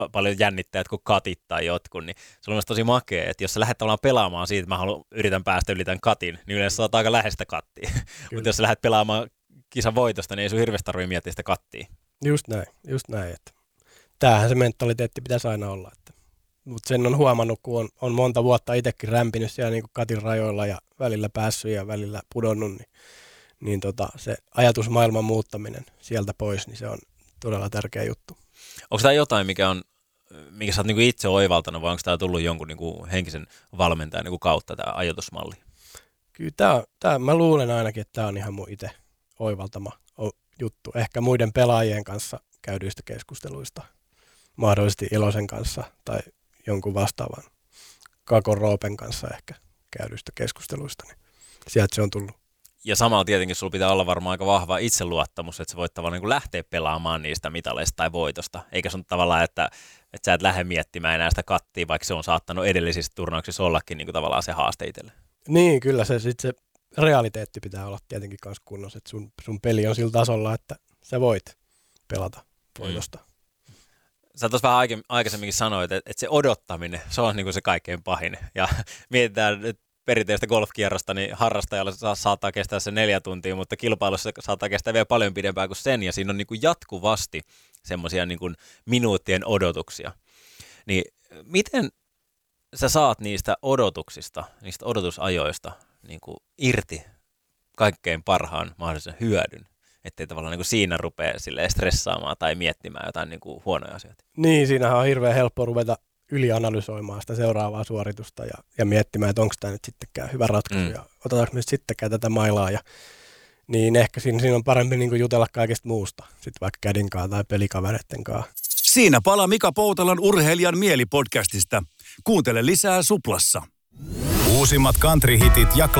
paljon jännittäjät kuin katit tai jotkut, niin se on myös tosi makea, että jos sä lähdet pelaamaan siitä, että yritän päästä yli tämän katin, niin yleensä saat aika lähestä kattia. Mutta jos sä lähdet pelaamaan kisan voitosta, niin ei sun hirveästi tarvitse miettiä sitä kattia. Just näin. Että tämähän se mentaliteetti pitäisi aina olla. Mutta sen on huomannut, kun on monta vuotta itsekin rämpinyt siellä niin kuin katin rajoilla ja välillä päässyt ja välillä pudonnut, niin se ajatusmaailman muuttaminen sieltä pois, niin se on todella tärkeä juttu. Onko tämä jotain, mikä sä oot niinku itse oivaltanut, vai onko tämä tullut jonkun niinku henkisen valmentajan niinku kautta tämä ajatusmalli? Kyllä mä luulen ainakin, että tämä on ihan mun itse oivaltama juttu. Ehkä muiden pelaajien kanssa käydyistä keskusteluista, mahdollisesti Ilosen kanssa tai jonkun vastaavan Kakon Roopen kanssa ehkä käydyistä keskusteluista, niin sieltä se on tullut. Ja samalla tietenkin sulla pitää olla varmaan aika vahva itseluottamus, että sä voit tavallaan niin lähteä pelaamaan niistä mitaleista tai voitosta. Eikä se on tavallaan, että sä et lähde miettimään enää sitä kattia, vaikka se on saattanut edellisissä turnauksissa ollakin niin kuin tavallaan se haaste itselle. Niin, kyllä se realiteetti pitää olla tietenkin kanssa kunnossa, että sun peli on sillä tasolla, että sä voit pelata voitosta. Sä tuossa vähän aikaisemminkin sanoit, että se odottaminen, se on niin kuin se kaikkein pahin. Ja mietitään nyt perinteistä golfkierrosta, niin harrastajalle saattaa kestää se 4 tuntia, mutta kilpailussa saattaa kestää vielä paljon pidempään kuin sen, ja siinä on niin kuin jatkuvasti semmoisia niin kuin minuuttien odotuksia. Niin miten sä saat niistä odotuksista, niistä odotusajoista niin kuin irti kaikkein parhaan mahdollisen hyödyn, ettei tavallaan niin kuin siinä rupea stressaamaan tai miettimään jotain niin kuin huonoja asioita? Niin, siinähän on hirveän helppo ruveta ylianalysoimaan sitä seuraavaa suoritusta ja miettimään, että onko tämä nyt sittenkään hyvä ratkaisu ja otetaanko me sittenkään tätä mailaa. Niin ehkä siinä on parempi niin kuin jutella kaikesta muusta, sitten vaikka kädinkaan tai pelikavereiden kanssa. Siinä palaa Mika Poutalan Urheilijan mieli -podcastista. Kuuntele lisää Suplassa. Uusimmat country-hitit ja